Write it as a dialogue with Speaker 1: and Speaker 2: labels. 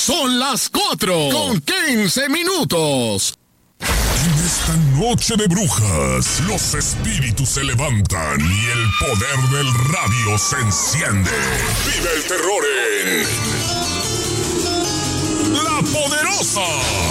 Speaker 1: Son las 4:15.
Speaker 2: En esta noche de brujas, los espíritus se levantan y el poder del radio se enciende. Vive el terror en La Poderosa.